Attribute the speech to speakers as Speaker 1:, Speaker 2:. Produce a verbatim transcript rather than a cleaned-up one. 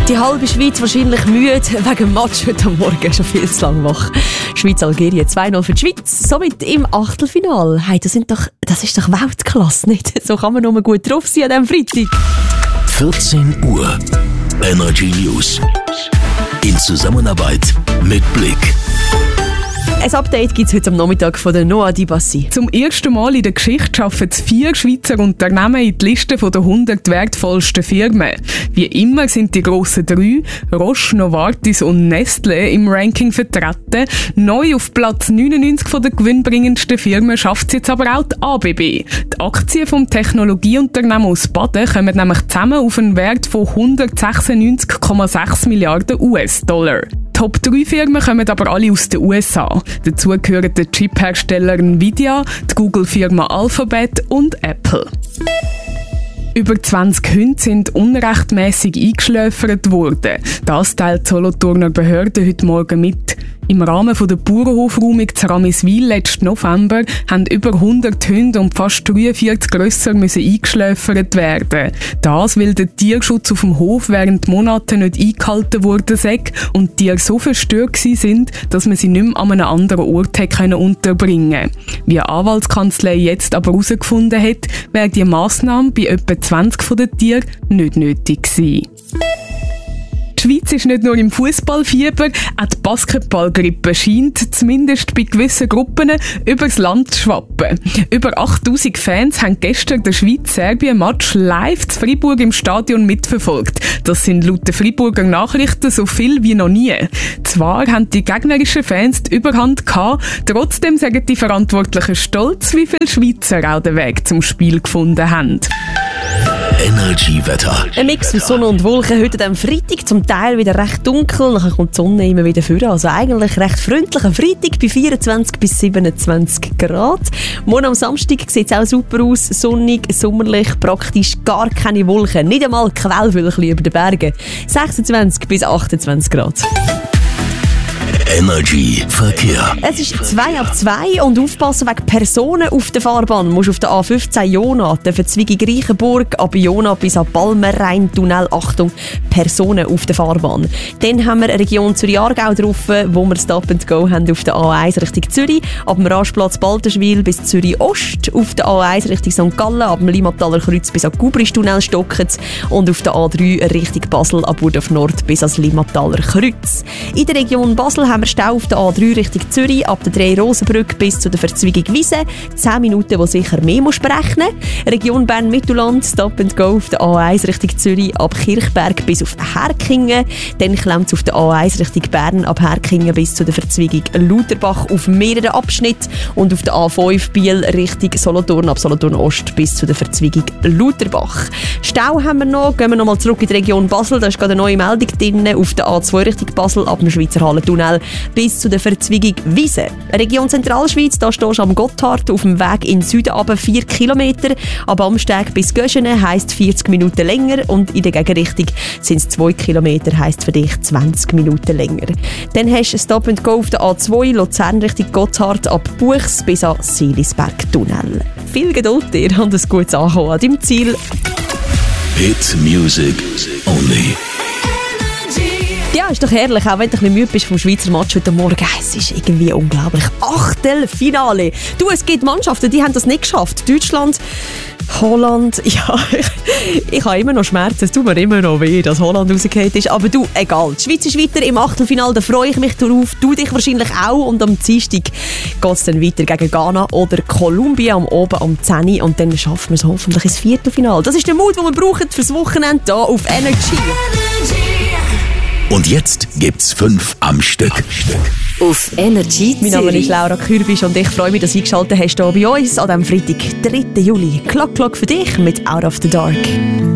Speaker 1: Die halbe Schweiz wahrscheinlich müde wegen dem Match heute Morgen, schon viel zu lang wach. Schweiz-Algerien zwei null für die Schweiz, somit im Achtelfinale. Hey, das, sind doch, das ist doch Weltklasse, nicht? So kann man nur gut drauf sein an diesem Freitag.
Speaker 2: vierzehn Uhr Energy News. In Zusammenarbeit mit Blick.
Speaker 1: Ein Update gibt es heute am Nachmittag von der Noah Dibassi.
Speaker 3: Zum ersten Mal in der Geschichte schaffen es vier Schweizer Unternehmen in die Liste der hundert wertvollsten Firmen. Wie immer sind die grossen drei, Roche, Novartis und Nestlé, im Ranking vertreten. Neu auf Platz neunundneunzig der gewinnbringendsten Firmen schafft es jetzt aber auch die A B B. Die Aktien vom Technologieunternehmen aus Baden kommen nämlich zusammen auf einen Wert von hundertsechsundneunzig Komma sechs Milliarden U S-Dollar. Top drei Firmen kommen aber alle aus den U S A. Dazu gehören der Chip-Hersteller Nvidia, die Google-Firma Alphabet und Apple. Über zwanzig Hunde sind unrechtmäßig eingeschläfert worden. Das teilt die Solothurner Behörde heute Morgen mit. Im Rahmen der Bauernhofräumung zu Ramiswil letzten November haben über hundert Hunde und fast dreiundvierzig Rösser müssen eingeschläfert werden. Das, weil der Tierschutz auf dem Hof während Monaten nicht eingehalten worden sei und die Tiere so verstört sind, dass man sie nicht mehr an einem anderen Ort hätte unterbringen können. Wie eine Anwaltskanzlei jetzt aber herausgefunden hat, wäre die Massnahme bei etwa zwanzig von den Tieren nicht nötig gewesen. Die Schweiz ist nicht nur im Fußballfieber, auch die Basketballgrippe scheint zumindest bei gewissen Gruppen übers Land zu schwappen. Über achttausend Fans haben gestern den Schweiz-Serbien-Match live zu Freiburg im Stadion mitverfolgt. Das sind laut den Freiburger Nachrichten so viel wie noch nie. Zwar haben die gegnerischen Fans die Überhand gehabt, trotzdem sagen die Verantwortlichen stolz, wie viele Schweizer auch den Weg zum Spiel gefunden haben.
Speaker 2: Energy-Wetter.
Speaker 1: Ein Mix aus Sonne und Wolken heute am Freitag, zum Teil wieder recht dunkel, nachher kommt die Sonne immer wieder vor. Also eigentlich recht freundlich am Freitag bei vierundzwanzig bis siebenundzwanzig Grad. Morgen am Samstag sieht es auch super aus, sonnig, sommerlich, praktisch gar keine Wolken, nicht einmal Quellwölkchen über den Bergen. sechsundzwanzig bis achtundzwanzig Grad.
Speaker 2: Energy Verkehr.
Speaker 1: Es ist zwei ab zwei und aufpassen wegen Personen auf der Fahrbahn. Musst auf der A fünfzehn Jona, der Verzweigung Reichenburg, ab Jona bis an Balmer-Rhein-Tunnel. Achtung, Personen auf der Fahrbahn. Dann haben wir eine Region Zürich-Aargau drauf, wo wir Stop and Go haben auf der A eins Richtung Zürich, ab dem Rastplatz Balterschwil bis Zürich-Ost, auf der A eins Richtung Sankt Gallen, ab dem Limataler Kreuz bis an Gubristunnel stocken und auf der A drei Richtung Basel, ab Burdorf Nord bis ans Limataler Kreuz. In der Region Basel haben wir Stau auf der A drei Richtung Zürich, ab der Drei-Rosenbrücke bis zu der Verzweigung Wiese. zehn Minuten, wo sicher mehr musst berechnen. Region Bern-Mittelland, Stop and Go auf der A eins Richtung Zürich, ab Kirchberg bis auf Herkingen. Dann klemmt es auf der A eins Richtung Bern, ab Herkingen bis zu der Verzweigung Lauterbach auf mehreren Abschnitten. Und auf der A fünf Biel Richtung Solothurn, ab Solothurn Ost bis zu der Verzweigung Lauterbach. Stau haben wir noch. Gehen wir noch mal zurück in die Region Basel. Da ist gerade eine neue Meldung drin. Auf der A zwei Richtung Basel, ab dem Schweizer Hallentunnel bis zu der Verzweigung Wiese. Region Zentralschweiz, da stehst du am Gotthard auf dem Weg in den Süden runter vier Kilometer. Ab Amsteg bis Göschene heisst vierzig Minuten länger und in der Gegenrichtung sind es zwei Kilometer, heisst für dich zwanzig Minuten länger. Dann hast du Stop and Go auf der A zwei Luzern Richtung Gotthard ab Buchs bis an Seelisberg-Tunnel. Viel Geduld dir und ein gutes Ankommen an deinem Ziel.
Speaker 2: Hit Music Only.
Speaker 1: Ja, ist doch herrlich, auch wenn du ein bisschen müde bist vom Schweizer Match heute Morgen. Es ist irgendwie unglaublich. Achtelfinale. Du, es gibt Mannschaften, die haben das nicht geschafft. Deutschland, Holland, ja, ich, ich habe immer noch Schmerzen. Es tut mir immer noch weh, dass Holland rausgefallen ist. Aber du, egal. Die Schweiz ist weiter im Achtelfinale, da freue ich mich drauf. Du dich wahrscheinlich auch. Und am Dienstag geht es dann weiter gegen Ghana oder Kolumbien am Oben am zehn. Und dann schaffen wir es hoffentlich ins Viertelfinale. Das ist der Mut, den wir brauchen fürs Wochenende hier auf Energy.
Speaker 2: Und jetzt gibt's fünf am Stück.
Speaker 4: Auf Energy Zürich.
Speaker 1: Mein Name ist Laura Kürbisch und ich freue mich, dass du eingeschaltet hast hier bei uns an diesem Freitag, dritten Juli. Clock Clock für dich mit Out of the Dark.